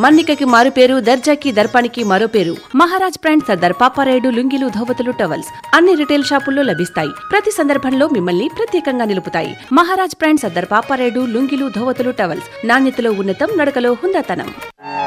మన్నికకి మారు పేరు, దర్జాకి దర్పానికి మరో పేరు. మహారాజ్ బ్రాండ్ సర్దార్ పాపారాయుడు లుంగీలు, ధోవతులు, టవల్స్ అన్ని రిటైల్ షాపుల్లో లభిస్తాయి. ప్రతి సందర్భంలో మిమ్మల్ని ప్రత్యేకంగా నిలుపుతాయి. మహారాజ్ బ్రాండ్ సర్దార్ పాపారాయుడు లుంగీలు, ధోవతులు, టవల్స్ నాణ్యతలో ఉన్నతం, నడకలో హుందాతనం.